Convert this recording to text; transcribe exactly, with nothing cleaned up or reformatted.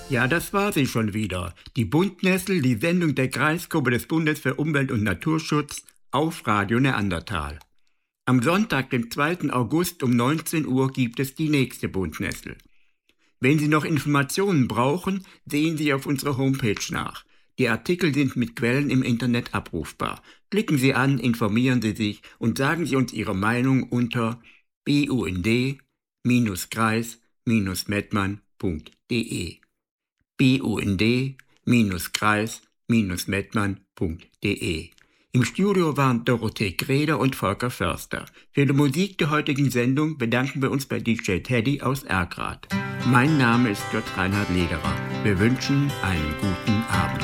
Ja, das war sie schon wieder. Die Buntnessel, die Sendung der Kreisgruppe des Bundes für Umwelt und Naturschutz auf Radio Neandertal. Am Sonntag, dem zweiten August um neunzehn Uhr gibt es die nächste Buntnessel. Wenn Sie noch Informationen brauchen, sehen Sie auf unserer Homepage nach. Die Artikel sind mit Quellen im Internet abrufbar. Klicken Sie an, informieren Sie sich und sagen Sie uns Ihre Meinung unter bund Kreis Mettmann punkt de. bund Kreis Mettmann punkt de. Im Studio waren Dorothee Greder und Volker Förster. Für die Musik der heutigen Sendung bedanken wir uns bei D J Teddy aus Erkrath. Mein Name ist Gott Reinhard Lederer. Wir wünschen einen guten Abend.